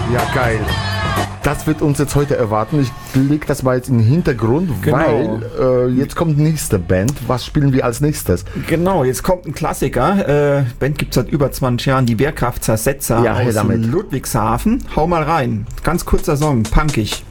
Ja, geil. Das wird uns jetzt heute erwarten. Ich lege das mal jetzt in den Hintergrund, Genau. weil jetzt kommt nächste Band. Was spielen wir als nächstes? Genau, jetzt kommt ein Klassiker. Band gibt es seit über 20 Jahren, die Wehrkraft Zersetzer Ja, her aus damit. Ludwigshafen. Hau mal rein. Ganz kurzer Song, punkig.